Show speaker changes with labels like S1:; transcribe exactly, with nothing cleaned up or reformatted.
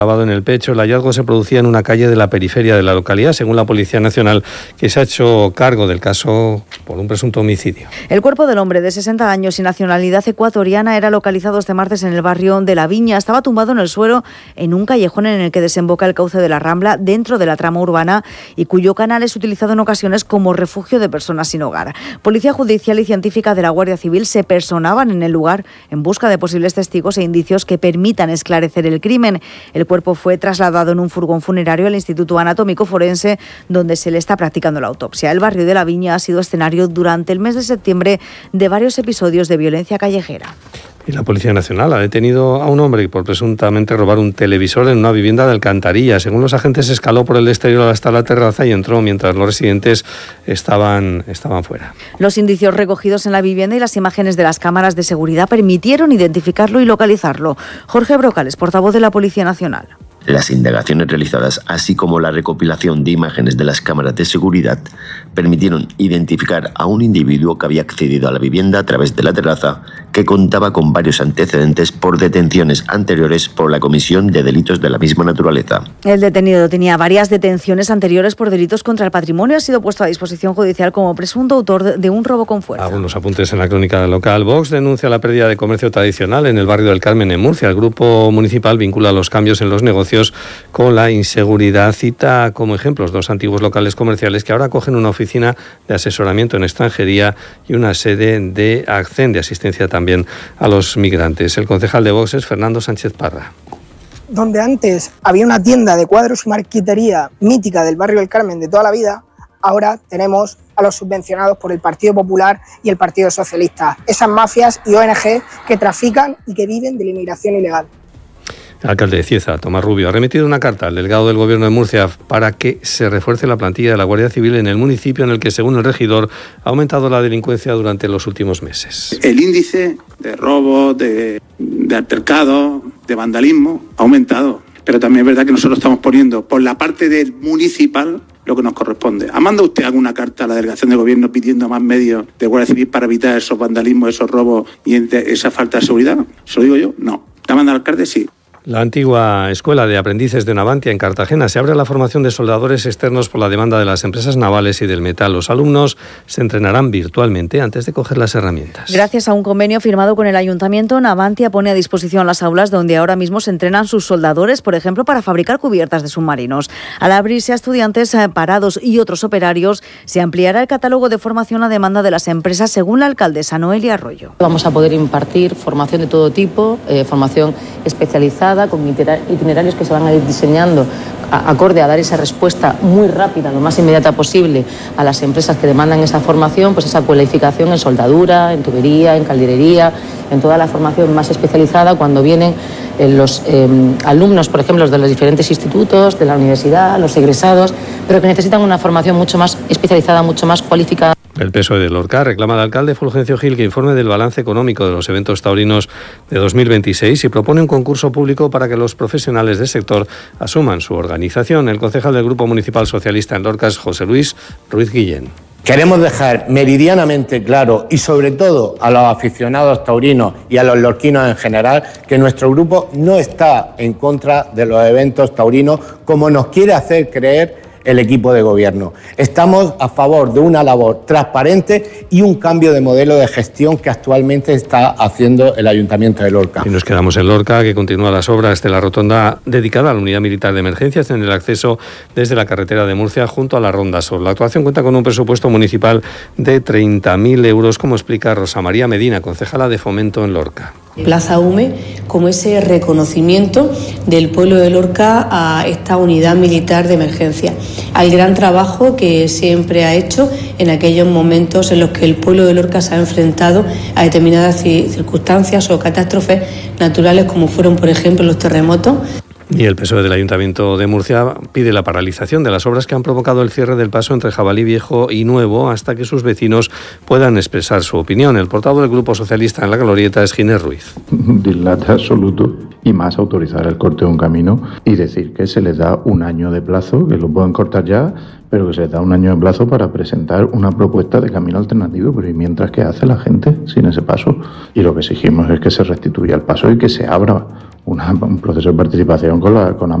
S1: Clavado en el pecho. El hallazgo se producía en una calle de la periferia de la localidad, según la Policía Nacional, que se ha hecho cargo del caso por un presunto homicidio.
S2: El cuerpo del hombre de sesenta años y nacionalidad ecuatoriana era localizado este martes en el barrio de La Viña. Estaba tumbado en el suelo en un callejón en el que desemboca el cauce de la Rambla, dentro de la trama urbana, y cuyo canal es utilizado en ocasiones como refugio de personas sin hogar. Policía judicial y científica de la Guardia Civil se personaban en el lugar en busca de posibles testigos e indicios que permitan esclarecer el crimen. El El cuerpo fue trasladado en un furgón funerario al Instituto Anatómico Forense, donde se le está practicando la autopsia. El barrio de La Viña ha sido escenario durante el mes de septiembre de varios episodios de violencia callejera.
S1: Y la Policía Nacional ha detenido a un hombre por presuntamente robar un televisor en una vivienda de Alcantarilla. Según los agentes, escaló por el exterior hasta la terraza y entró mientras los residentes estaban, estaban fuera.
S2: Los indicios recogidos en la vivienda y las imágenes de las cámaras de seguridad permitieron identificarlo y localizarlo. Jorge Brocales, portavoz de la Policía Nacional.
S3: Las indagaciones realizadas, así como la recopilación de imágenes de las cámaras de seguridad, permitieron identificar a un individuo que había accedido a la vivienda a través de la terraza, que contaba con varios antecedentes por detenciones anteriores por la comisión de delitos de la misma naturaleza.
S2: El detenido tenía varias detenciones anteriores por delitos contra el patrimonio. Ha sido puesto a disposición judicial como presunto autor de un robo con fuerza.
S1: Algunos apuntes en la crónica local. Vox denuncia la pérdida de comercio tradicional en el barrio del Carmen, en Murcia. El grupo municipal vincula los cambios en los negocios con la inseguridad. Cita como ejemplos dos antiguos locales comerciales que ahora acogen una oficina de asesoramiento en extranjería y una sede de Accent, de asistencia también a los migrantes. El concejal de Vox es Fernando Sánchez Parra.
S4: Donde antes había una tienda de cuadros y marquetería mítica del barrio del Carmen de toda la vida, ahora tenemos a los subvencionados por el Partido Popular y el Partido Socialista. Esas mafias y O N G que trafican y que viven de la inmigración ilegal.
S1: El alcalde de Cieza, Tomás Rubio, ha remitido una carta al delegado del Gobierno de Murcia para que se refuerce la plantilla de la Guardia Civil en el municipio, en el que, según el regidor, ha aumentado la delincuencia durante los últimos meses.
S5: El índice de robos, de, de altercados, de vandalismo ha aumentado. Pero también es verdad que nosotros estamos poniendo por la parte del municipal lo que nos corresponde. ¿Ha mandado usted alguna carta a la delegación de gobierno pidiendo más medios de Guardia Civil para evitar esos vandalismos, esos robos y esa falta de seguridad? ¿Se lo digo yo? No. ¿La manda el alcalde? Sí.
S1: La antigua escuela de aprendices de Navantia, en Cartagena, se abre a la formación de soldadores externos por la demanda de las empresas navales y del metal. Los alumnos se entrenarán virtualmente antes de coger las herramientas.
S2: Gracias a un convenio firmado con el Ayuntamiento, Navantia pone a disposición las aulas donde ahora mismo se entrenan sus soldadores, por ejemplo, para fabricar cubiertas de submarinos. Al abrirse a estudiantes parados y otros operarios, se ampliará el catálogo de formación a demanda de las empresas, según la alcaldesa Noelia Arroyo.
S6: Vamos a poder impartir formación de todo tipo, eh, formación especializada, con itinerarios que se van a ir diseñando acorde a dar esa respuesta muy rápida, lo más inmediata posible, a las empresas que demandan esa formación, pues esa cualificación en soldadura, en tubería, en calderería, en toda la formación más especializada cuando vienen eh, los eh, alumnos, por ejemplo, de los diferentes institutos, de la universidad, los egresados, pero que necesitan una formación mucho más especializada, mucho más cualificada.
S1: El P S O E de Lorca reclama al alcalde Fulgencio Gil que informe del balance económico de los eventos taurinos de dos mil veintiséis y propone un concurso público para que los profesionales del sector asuman su organización. El concejal del Grupo Municipal Socialista en Lorca es José Luis Ruiz Guillén.
S7: Queremos dejar meridianamente claro, y sobre todo a los aficionados taurinos y a los lorquinos en general, que nuestro grupo no está en contra de los eventos taurinos como nos quiere hacer creer el equipo de gobierno. Estamos a favor de una labor transparente y un cambio de modelo de gestión que actualmente está haciendo el Ayuntamiento de Lorca.
S1: Y nos quedamos en Lorca, que continúa las obras de la rotonda dedicada a la Unidad Militar de Emergencias en el acceso desde la carretera de Murcia junto a la Ronda Sur. La actuación cuenta con un presupuesto municipal de treinta mil euros, como explica Rosa María Medina, concejala de Fomento en Lorca.
S8: Plaza Hume como ese reconocimiento del pueblo de Lorca a esta unidad militar de emergencia, al gran trabajo que siempre ha hecho en aquellos momentos en los que el pueblo de Lorca se ha enfrentado a determinadas circunstancias o catástrofes naturales como fueron, por ejemplo, los terremotos.
S1: Y el P S O E del Ayuntamiento de Murcia pide la paralización de las obras que han provocado el cierre del paso entre Jabalí Viejo y Nuevo hasta que sus vecinos puedan expresar su opinión. El portavoz del Grupo Socialista en la Glorieta es Ginés Ruiz.
S9: Dislate absoluto y más autorizar el corte de un camino y decir que se les da un año de plazo, que lo pueden cortar ya, pero que se les da un año de plazo para presentar una propuesta de camino alternativo. Pero ¿y mientras qué hace la gente sin ese paso? Y lo que exigimos es que se restituya el paso y que se abra una, un proceso de participación con la con